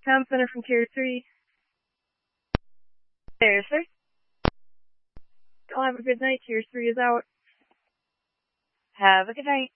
Tom Center from Tier 3. There, sir. I'll have a good night. Tier 3 is out. Have a good night.